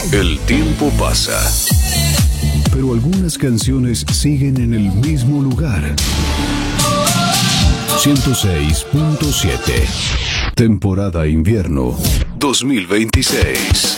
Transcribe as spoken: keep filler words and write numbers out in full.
El tiempo pasa, pero algunas canciones siguen en el mismo lugar. ciento seis punto siete. Temporada invierno dos mil veintiséis.